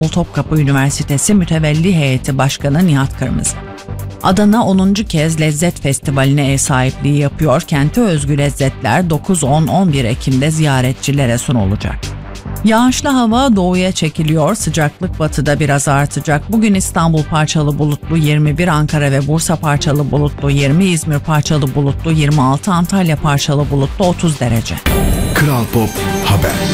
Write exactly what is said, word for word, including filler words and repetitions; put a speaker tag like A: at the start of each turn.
A: Topkapı Üniversitesi Mütevelli Heyeti Başkanı Nihat Kırmızı. Adana onuncu kez Lezzet Festivali'ne ev sahipliği yapıyor. Kente özgü lezzetler dokuz, on, on bir Ekim'de ziyaretçilere sunulacak. Yağışlı hava doğuya çekiliyor, sıcaklık batıda biraz artacak. Bugün İstanbul parçalı bulutlu yirmi bir, Ankara ve Bursa parçalı bulutlu yirmi, İzmir parçalı bulutlu yirmi altı, Antalya parçalı bulutlu otuz derece.
B: Kral Pop Haber.